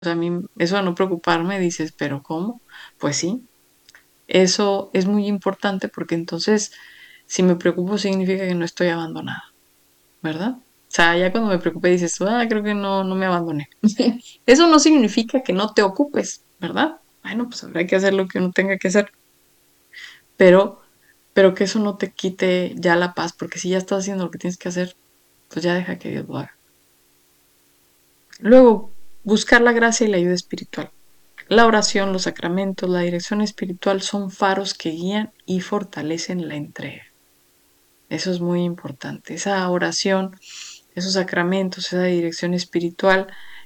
O sea, a mí eso de no preocuparme, dices, pero ¿cómo? Pues sí, eso es muy importante porque entonces si me preocupo significa que no estoy abandonada, ¿verdad? O sea, ya cuando me preocupé dices, creo que no me abandoné. Eso no significa que no te ocupes, ¿verdad? Bueno, pues habrá que hacer lo que uno tenga que hacer, pero, pero que eso no te quite ya la paz, porque si ya estás haciendo lo que tienes que hacer, pues ya deja que Dios lo haga. Luego, buscar la gracia y la ayuda espiritual. La oración, los sacramentos, la dirección espiritual son faros que guían y fortalecen la entrega. Eso es muy importante. Esa oración, esos sacramentos, esa dirección espiritual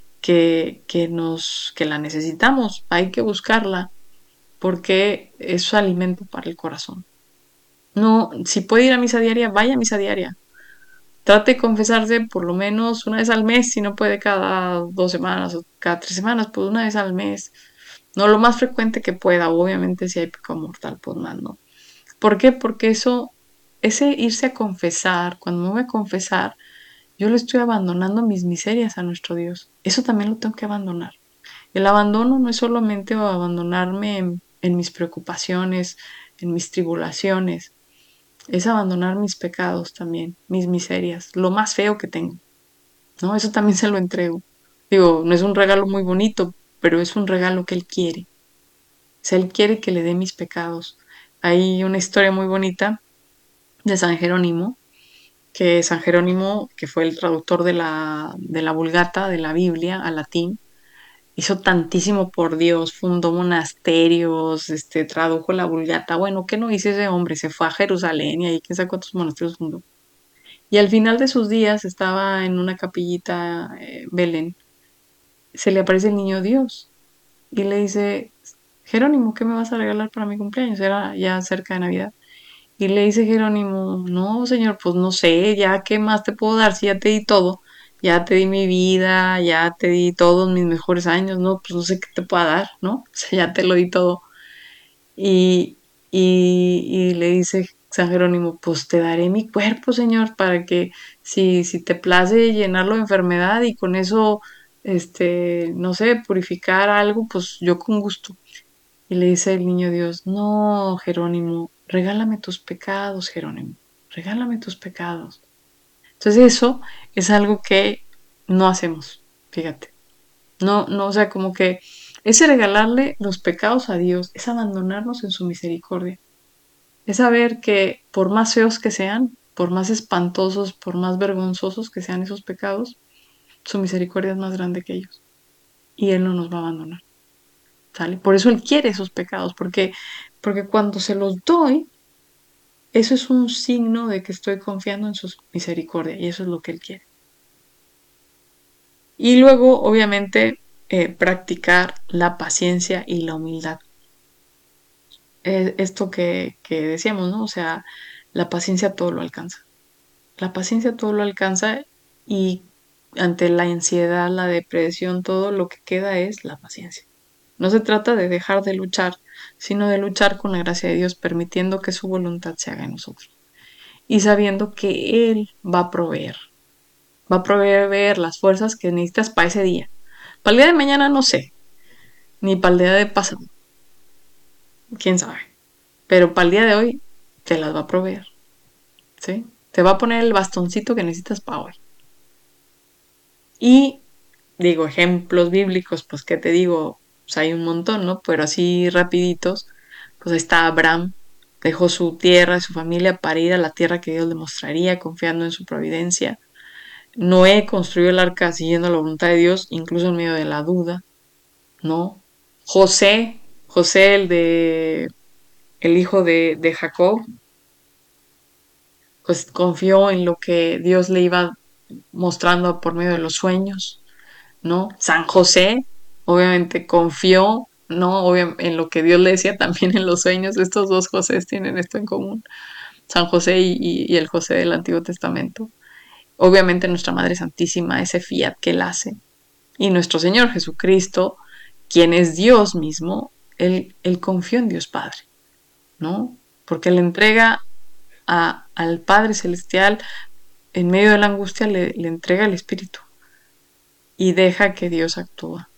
que la necesitamos, hay que buscarla porque es alimento para el corazón. No, si puede ir a misa diaria, vaya a misa diaria. Trate de confesarse por lo menos una vez al mes, si no puede cada 2 semanas o cada 3 semanas, pues una vez al mes. No lo más frecuente que pueda, obviamente si hay pecado mortal, pues más no. ¿Por qué? Porque ese irse a confesar, cuando me voy a confesar, yo le estoy abandonando mis miserias a nuestro Dios. Eso también lo tengo que abandonar. El abandono no es solamente abandonarme en mis preocupaciones, en mis tribulaciones, es abandonar mis pecados también, mis miserias, lo más feo que tengo, ¿no? Eso también se lo entrego. Digo, no es un regalo muy bonito, pero es un regalo que Él quiere. O sea, Él quiere que le dé mis pecados. Hay una historia muy bonita de San Jerónimo, que San Jerónimo, que fue el traductor de la Vulgata, de la Biblia, al latín, hizo tantísimo por Dios, fundó monasterios, tradujo la Vulgata. Bueno, ¿qué no hizo ese hombre? Se fue a Jerusalén y ahí quién sabe cuántos monasterios fundó. Y al final de sus días estaba en una capillita, Belén, se le aparece el niño Dios y le dice, Jerónimo, ¿qué me vas a regalar para mi cumpleaños? Era ya cerca de Navidad. Y le dice Jerónimo, no, señor, pues no sé, ya qué más te puedo dar si ya te di todo. Ya te di mi vida, ya te di todos mis mejores años, ¿no? Pues no sé qué te pueda dar, ¿no? O sea, ya te lo di todo. Y, y le dice San Jerónimo, pues te daré mi cuerpo, Señor, para que si te place llenarlo de enfermedad y con eso, no sé, purificar algo, pues yo con gusto. Y le dice el niño Dios, no, Jerónimo, regálame tus pecados, Jerónimo, regálame tus pecados. Entonces eso es algo que no hacemos, fíjate. No, no, o sea, como que ese regalarle los pecados a Dios es abandonarnos en su misericordia. Es saber que por más feos que sean, por más espantosos, por más vergonzosos que sean esos pecados, su misericordia es más grande que ellos. Y Él no nos va a abandonar. ¿Sale? Por eso Él quiere esos pecados, porque cuando se los doy, eso es un signo de que estoy confiando en su misericordia y eso es lo que Él quiere. Y luego, obviamente, practicar la paciencia y la humildad. Esto que decíamos, ¿no? O sea, la paciencia todo lo alcanza. La paciencia todo lo alcanza y ante la ansiedad, la depresión, todo lo que queda es la paciencia. No se trata de dejar de luchar, sino de luchar con la gracia de Dios, permitiendo que su voluntad se haga en nosotros. Y sabiendo que Él va a proveer. Va a proveer las fuerzas que necesitas para ese día. Para el día de mañana no sé, ni para el día de pasado, quién sabe. Pero para el día de hoy te las va a proveer, ¿sí? Te va a poner el bastoncito que necesitas para hoy. Y digo, ejemplos bíblicos, pues qué te digo, pues hay un montón, ¿no? Pero así rapiditos, pues está Abraham, dejó su tierra y su familia para ir a la tierra que Dios le mostraría, confiando en su providencia. Noé construyó el arca siguiendo la voluntad de Dios, incluso en medio de la duda, ¿no? José el hijo de Jacob, pues confió en lo que Dios le iba mostrando por medio de los sueños, ¿no? San José, obviamente confió, ¿no? En lo que Dios le decía también en los sueños. Estos dos Josés tienen esto en común. San José y el José del Antiguo Testamento. Obviamente nuestra Madre Santísima, ese fiat que él hace. Y nuestro Señor Jesucristo, quien es Dios mismo, él confió en Dios Padre, ¿no? Porque le entrega al Padre Celestial, en medio de la angustia, le entrega el Espíritu y deja que Dios actúa.